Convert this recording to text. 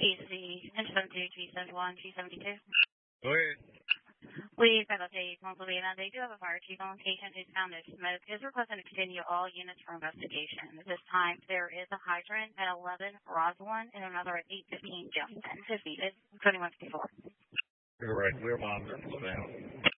PC, N72, G71, G72. Go ahead. We've got updates on Savannah. They do have a fire chief on location who's found no smoke. Is requesting to continue all units for investigation. At this time, there is a hydrant at 11 Rosalind and another at 815 Justin. Defeated. 2154. You're right. We're monitoring Savannah.